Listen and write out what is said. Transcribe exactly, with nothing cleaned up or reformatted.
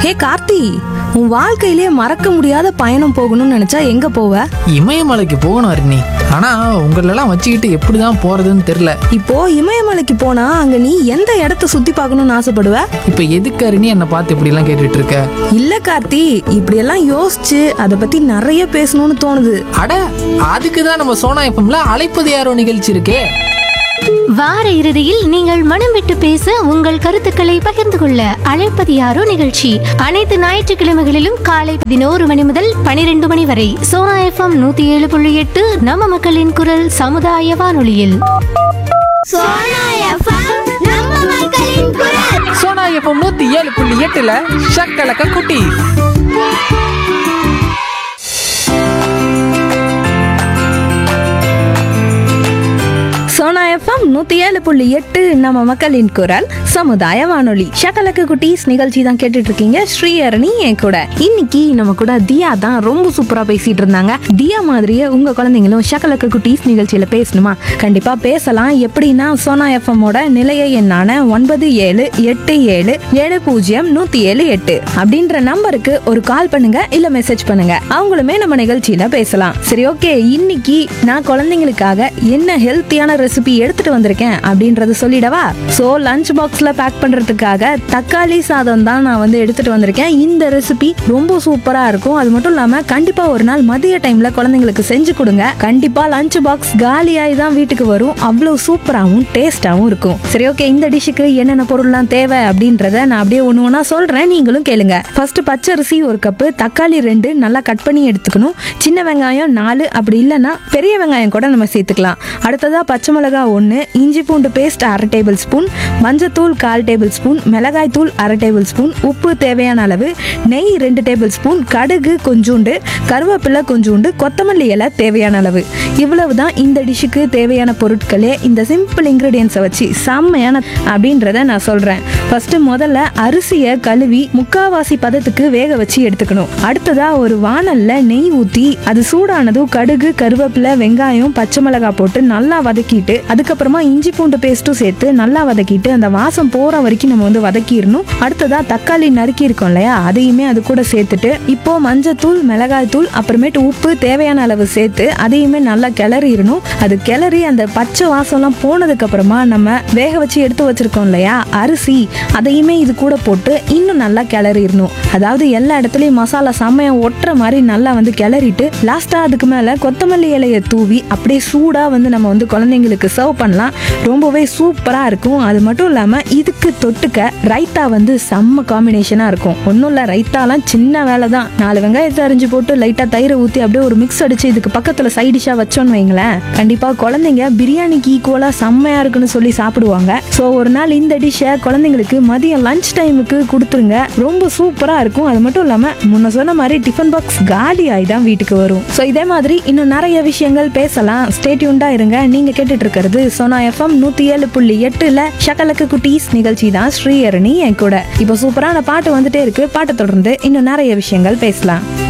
ஹே கார்த்தி, உன் வாழ்க்கையிலே மறக்க முடியாத பயணம் போகணும்னு நினைச்சா எங்க போவ? இமயமலைக்கு போகணும் அருணி. ஆனா உங்களெல்லாம் வச்சுக்கிட்டு எப்படிதான் போறதுன்னு தெரியல. இப்போ இமயமலைக்கு போனா அங்க நீ எந்த இடத்த சுத்தி பார்க்கணும்னு ஆசைப்படுவ? இப்ப எதுக்கு அருணி என்னை பார்த்து இப்படி எல்லாம் கேட்டுட்டு இருக்க? இல்ல கார்த்தி, இப்படி எல்லாம் யோசிச்சு அதை பத்தி நிறைய பேசணும்னு தோணுது. அட, அதுக்குதான் நம்ம சோனா எஃப்எம்ல அழைப்பது யாரோ நிகழ்ச்சி இருக்கே. வார இறுதியில் நீங்கள் மனம் விட்டு பேச உங்கள் கருத்துக்களை பகிர்ந்து கொள்ள அழைப்பது யாரோ நிகழ்ச்சி அனைத்து ஞாயிற்றுக்கிழமைகளிலும் காலை பதினோரு மணி முதல் பனிரெண்டு மணி வரை சோனா எஃப்எம் நூத்தி ஏழு புள்ளி எட்டு நம்ம மக்களின் குரல் சமுதாய வானொலியில். சோனா எஃப்எம் நூத்தி ஏழு புள்ளி எட்டுல ஷக்கலக்க குட்டி. சோனா எஃப்எம் நூத்தி ஏழு புள்ளி எட்டு நம்ம மக்களின் குரல் சமுதாய வானொலி. ஷக்கலக்கு குட்டீஸ் நிகழ்ச்சி தான் கேட்டுட்டு இருக்கீங்க. ஸ்ரீஹரணி என் கூட. இன்னைக்கு நம்ம கூட தியா தான் ரொம்ப சூப்பரா பேசிட்டு இருந்தாங்க. தியா மாதிரியே உங்க குழந்தைங்களும் ஷக்கலக்கு குட்டீஸ் நிகழ்ச்சியில பேசணுமா? கண்டிப்பா பேசலாம். எப்படின்னா சோனா எஃப்எம் ஓட நிலைய எண்ணான ஒன்பது ஏழு எட்டு ஏழு ஏழு பூஜ்ஜியம் நூத்தி ஏழு எட்டு அப்படின்ற நம்பருக்கு ஒரு கால் பண்ணுங்க, இல்ல மெசேஜ் பண்ணுங்க. அவங்களுமே நம்ம நிகழ்ச்சியில பேசலாம். சரி, ஓகே. இன்னைக்கு நான் குழந்தைங்களுக்காக என்ன ஹெல்த்தியான ரெசிபி எடுத்துட்டு வந்திருக்கேன் அப்படின்றத சொல்லிடவா? சோ லஞ்ச் பாக்ஸ்ல பேக் பண்றதுக்காக தக்காளி சாதம் தான் நான் வந்து எடுத்துட்டு வந்திருக்கேன். இந்த ரெசிபி ரொம்ப சூப்பரா இருக்கும். அது மட்டும் இல்லாம கண்டிப்பா ஒரு நாள் மதிய டைம்ல குழந்தைங்களுக்கு செஞ்சு கொடுங்க. கண்டிப்பா லஞ்ச் பாக்ஸ் காலியாய் தான் வீட்டுக்கு வரும். அவ்வளவு சூப்பராகவும் டேஸ்டாவும் இருக்கும். சரி, ஓகே. இந்த டிஷ்ஷுக்கு என்னென்ன பொருள்லாம் தேவை அப்படின்றத நான் அப்படியே ஒண்ணு ஒண்ணா சொல்றேன், நீங்களும் கேளுங்க. ஃபர்ஸ்ட் பச்சரிசி ஒரு கப்பு, தக்காளி ரெண்டு நல்லா கட் பண்ணி எடுத்துக்கணும். சின்ன வெங்காயம் நாலு, அப்படி இல்லைன்னா பெரிய வெங்காயம் கூட நம்ம சேர்த்துக்கலாம். அடுத்ததா பச்சை மிளகாய் ஒன்று, இஞ்சி பூண்டு பேஸ்ட் அரை டேபிள் ஸ்பூன், மஞ்சத்தூள் கால் டேபிள் ஸ்பூன், மிளகாய் தூள் அரை டேபிள் ஸ்பூன், உப்பு தேவையான அளவு, நெய் ரெண்டு டேபிள் ஸ்பூன், கடுகு கொஞ்சோண்டு, கருவேப்பிலை கொஞ்சோண்டு, கொத்தமல்லி இலை தேவையான அளவு. இவ்வளவுதான் இந்த டிஷ்ஷுக்கு தேவையான பொருட்களே. இந்த சிம்பிள் இன்கிரீடியன்ஸை வச்சு செம்மையான அப்படின்றத நான் சொல்றேன். ஃபர்ஸ்ட் முதல்ல அரிசியை கழுவி முக்காவாசி பதத்துக்கு வேக வச்சு எடுத்துக்கணும். அடுத்ததா ஒரு வாணல்ல நெய் ஊற்றி அது சூடானதும் கடுகு, கருவேப்பிலை, வெங்காயம், பச்சை மிளகாய் போட்டு நல்லா வதக்கிட்டு அதுக்கப்புறமா இஞ்சி பூண்டு பேஸ்ட்டும் சேர்த்து நல்லா வதக்கிட்டு அந்த வாசம் போற வரைக்கும் நம்ம வந்து வதக்கிடணும். அடுத்ததா தக்காளி நறுக்கி இருக்கோம் இல்லையா, அதையுமே அது கூட சேர்த்துட்டு இப்போ மஞ்சத்தூள், மிளகாய் தூள், அப்புறமேட்டு உப்பு தேவையான அளவு சேர்த்து அதையுமே நல்லா கிளறிடணும். அது கிளறி அந்த பச்சை வாசம்லாம் போனதுக்கு அப்புறமா நம்ம வேக வச்சு எடுத்து வச்சிருக்கோம் இல்லையா அரிசி, அதையுமே இது கூட போட்டு இன்னும் நல்லா கிளறிடணும். அதாவது எல்லா இடத்துலயும் மசாலா செம்மையா ஒட்டுற மாதிரி நல்லா வந்து கிளறிட்டு லாஸ்டா அதுக்கு மேல கொத்தமல்லி இலையை தூவி அப்படியே சூடா வந்து நம்ம வந்து குழந்தைங்களுக்கு சர்வ் பண்ணலாம். ரொம்பவே சூப்பரா இருக்கும். அது மட்டும் இல்லாம இதுக்கு தொட்டுக்க ரைத்தா வந்து செம்ம காம்பினேஷனா இருக்கும். ஒன்றும் இல்லை, ரைத்தாலாம் சின்ன வேலை தான். நாலு வெங்காயத்தை அரிஞ்சு போட்டு லைட்டா தயிரை ஊற்றி அப்படியே ஒரு மிக்ஸ் அடிச்சு இதுக்கு பக்கத்துல சைடிஷா வச்சோன்னு வைங்களேன், கண்டிப்பா குழந்தைங்க பிரியாணிக்கு ஈக்குவலா செம்மையா இருக்குன்னு சொல்லி சாப்பிடுவாங்க. ஸோ ஒரு நாள் இந்த டிஷ்ஷை குழந்தைங்களுக்கு மதியம் லஞ்ச் டைமுக்கு கொடுத்துருங்க. ரொம்ப சூப்பரா இருக்கும். அது மட்டும் இல்லாம முன்ன சொன்ன மாதிரி டிஃபன் பாக்ஸ் காலி ஆகி தான் வீட்டுக்கு வரும். ஸோ இதே மாதிரி இன்னும் நிறைய விஷயங்கள் பேசலாம். ஸ்டே டியூன்டா இருங்க. நீங்க கேட்டுட்டு இருக்கிறது சோனா எஃப்எம் நூத்தி ஏழு புள்ளி எட்டுல ஷக்கலக்கு குட்டீஸ் நிகழ்ச்சி தான். ஸ்ரீஹரணி என் கூட. இப்போ சூப்பரான பாட்டு வந்துட்டே இருக்கு. பாட்டை தொடர்ந்து இன்னும் நிறைய விஷயங்கள் பேசலாம்.